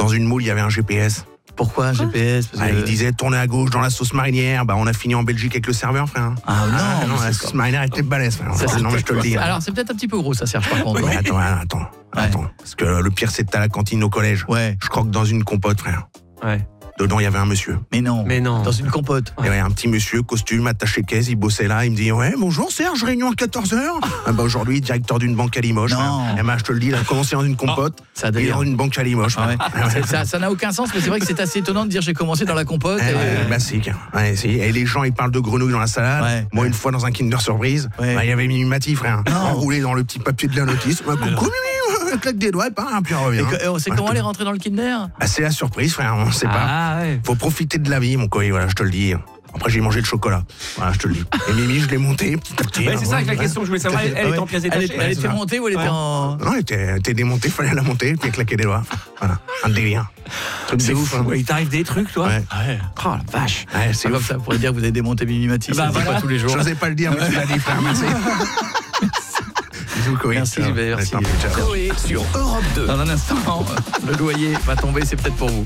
Dans une moule, il y avait un GPS. Pourquoi un GPS? Parce que... Il disait tournez à gauche dans la sauce marinière. On a fini en Belgique avec le serveur, frère. Ah non, la sauce marinière était balèze, frère. Non, mais je te le dis. Alors, c'est peut-être un petit peu gros, ça, Serge, par contre. Ouais, attends. Parce que le pire, c'est que t'as la cantine au collège. Ouais. Je croque dans une compote, frère. Ouais. Dedans, il y avait un monsieur. Mais non. Dans une compote. Il y avait un petit monsieur, costume, attaché caisse, il bossait là, il me dit ouais, bonjour Serge, réunion à 14h. Aujourd'hui, directeur d'une banque à Limoges. Non. Je te le dis, il a commencé dans une compote, ça il est dans une banque à Limoges. Ça n'a aucun sens, mais c'est vrai que c'est assez étonnant de dire j'ai commencé dans la compote. Basique. Si. Et les gens, ils parlent de grenouilles dans la salade. Moi, une fois, dans un Kinder Surprise, il y avait Mimi Mati, frère, enroulé dans le petit papier de la notice. Coucou, Mimi, claque des doigts, puis on revient. Et on sait comment elle est rentrée dans le Kinder? C'est la surprise, frère, on sait pas. Faut profiter de la vie, mon colis, voilà, je te le dis. Après, j'ai mangé le chocolat. Voilà, je te le dis. Et Mimi, je l'ai monté petit à petit. C'est ça la question que je voulais savoir. Elle était en pièces détachées. Elle était montée ou elle était en... Non, elle était démontée, fallait la monter, puis claquer des doigts. Voilà, un délire. C'est ouf. Il t'arrive des trucs, toi? Ouais. Oh la vache. C'est comme ça, pour dire que vous avez démonté Mimi Mati. Ça se dit pas tous les jours. Je n'osais pas le dire, mais tu l'as dit, frère, merci. Bisous, Coé. Merci. Coé sur Europe 2. Dans un instant, le loyer va tomber, c'est peut-être pour vous.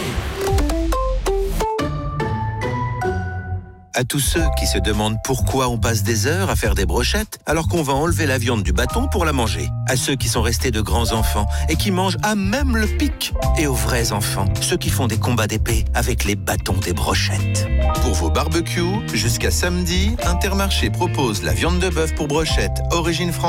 À tous ceux qui se demandent pourquoi on passe des heures à faire des brochettes alors qu'on va enlever la viande du bâton pour la manger. À ceux qui sont restés de grands enfants et qui mangent à même le pic. Et aux vrais enfants, ceux qui font des combats d'épée avec les bâtons des brochettes. Pour vos barbecues, jusqu'à samedi, Intermarché propose la viande de bœuf pour brochette origine France.